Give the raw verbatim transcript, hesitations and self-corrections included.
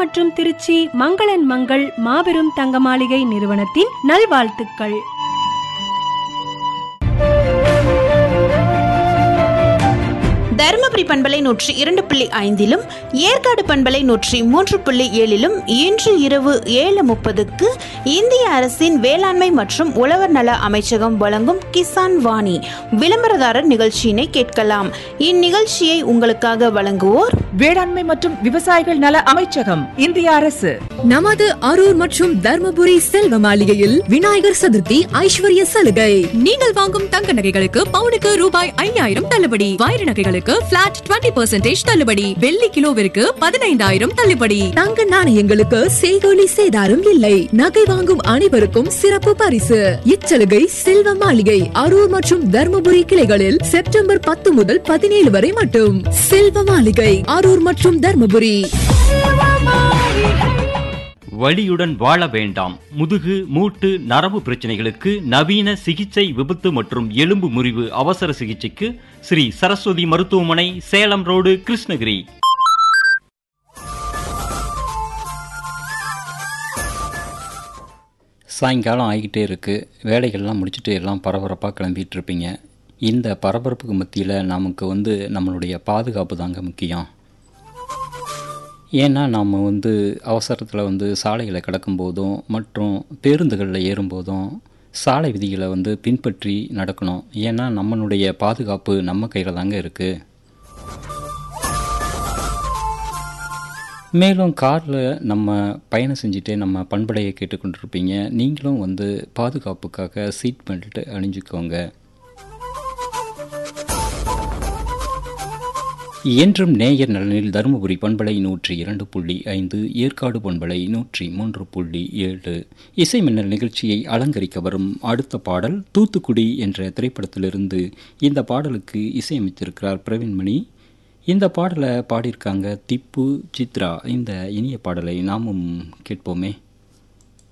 மற்றும் திருச்சி மங்களன் மங்கள் மாபெரும் தங்க மாளிகை நிறுவனத்தின் நல்வாழ்த்துக்கள். தருமபுரி பண்பலை நூற்றி இரண்டு புள்ளி ஐந்திலும் ஏற்காடு பண்பலை நூற்றி மூன்று புள்ளி ஏழிலும் இன்று இரவு ஏழு முப்பதுக்கு இந்திய அரசின் வேளாண்மை மற்றும் உழவர் நல அமைச்சகம் வழங்கும் கிசான் வாணி விளம்பரதாரர் நிகழ்ச்சியினை கேட்கலாம். இந்நிகழ்ச்சியை உங்களுக்காக வழங்குவோர் வேளாண்மை மற்றும் விவசாயிகள் நல அமைச்சகம், இந்திய அரசு. நமது அரூர் மற்றும் தர்மபுரி செல்வ மாளிகையில் விநாயகர் சதுர்த்தி ஐஸ்வர்ய சலுகை. நீங்கள் வாங்கும் தங்க நகைகளுக்கு பவுனுக்கு ரூபாய் ஐயாயிரம் தள்ளுபடி, வைர நகைகளுக்கு பிளாட் இருபது பர்சன்டேஜ் தள்ளுபடி, வெள்ளி கிலோவிற்கு பதினைந்தாயிரம் தள்ளுபடி, தங்க நாணயங்களுக்கு செய்கூலி சேதாரம் இல்லை. நகை வாங்கும் அனைவருக்கும் சிறப்பு பரிசு. இச்சலுகை செல்வ மாளிகை அரூர் மற்றும் தர்மபுரி கிளைகளில் செப்டம்பர் பத்து முதல் பதினேழு வரை மட்டும். செல்வ மாளிகை அரூர் மற்றும் தர்மபுரி. வலியுடன் வாழ வேண்டாம். முதுகு, மூட்டு, நரம்பு பிரச்சனைகளுக்கு நவீன சிகிச்சை, விபத்து மற்றும் எலும்பு முறிவு அவசர சிகிச்சைக்கு ஸ்ரீ சரஸ்வதி மருத்துவமனை, சேலம் ரோடு, கிருஷ்ணகிரி. சாயங்காலம் ஆகிக்கிட்டே இருக்குது. வேலைகள்லாம் முடிச்சுட்டு எல்லாம் பரபரப்பாக கிளம்பிகிட்டு இருப்பீங்க. இந்த பரபரப்புக்கு மத்தியில் நமக்கு வந்து நம்மளுடைய பாதுகாப்பு தாங்க முக்கியம். ஏன்னா நாம் வந்து அவசரத்தில் வந்து சாலைகளை கடக்கும்போதும் மற்றும் பேருந்துகளில் ஏறும்போதும் சாலை விதிகளை வந்து பின்பற்றி நடக்கணும். ஏன்னா நம்மளுடைய பாதுகாப்பு நம்ம கையில் தாங்க இருக்குது. மேலும் காரில் நம்ம பயணம் செஞ்சுட்டே நம்ம பண்பலையை கேட்டுக்கொண்டிருப்பீங்க. நீங்களும் வந்து பாதுகாப்புக்காக சீட் பெல்ட் அணிஞ்சிக்கோங்க. என்றும் நேயர் நலனில் தருமபுரி பண்பலை நூற்றி இரண்டு புள்ளி ஐந்து, ஏற்காடு பண்பலை நூற்றி மூன்று புள்ளி ஏழு. இசை மின்னல் நிகழ்ச்சியை அலங்கரிக்க வரும் அடுத்த பாடல் தூத்துக்குடி என்ற திரைப்படத்திலிருந்து. இந்த பாடலுக்கு இசையமைத்திருக்கிறார் பிரவீன்மணி. இந்த பாடலை பாடியிருக்காங்க திப்பு, சித்ரா. இந்த இனிய பாடலை நாமும் கேட்போமே.